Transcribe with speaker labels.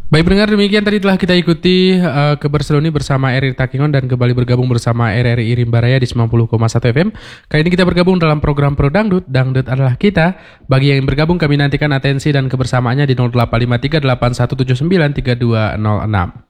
Speaker 1: Baik pendengar, demikian tadi telah kita ikuti Keberseluni bersama RRI Takengon dan kembali bergabung bersama RRI Rimbaraya di 90,1 FM. Kali ini kita bergabung dalam program Pro Dangdut. Dangdut adalah kita. Bagi yang bergabung kami nantikan atensi dan kebersamaannya di 0853 8179 3206.